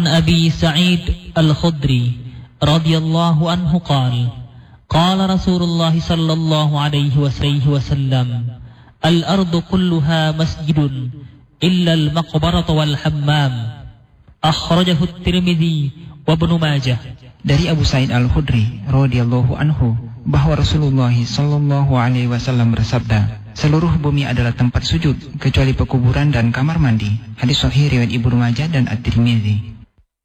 أبي سعيد الخدري رضي الله عنه قال قال رسول الله صلى الله عليه وسلم الأرض كلها مسجد إلا المقبرة والحمام أخرجه الترمذي وابن ماجه. Dari Abu Sa'id Al-Khudri radhiyallahu anhu bahwa Rasulullah sallallahu alaihi wasallam bersabda, seluruh bumi adalah tempat sujud kecuali pekuburan dan kamar mandi. Hadis sahih riwayat Ibnu Majah dan At-Tirmidzi.